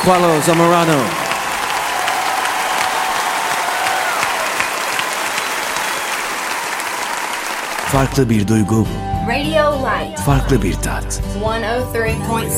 Pasquale Zamorano. Farklı bir duygu, Radio Light farklı bir tat. 103.7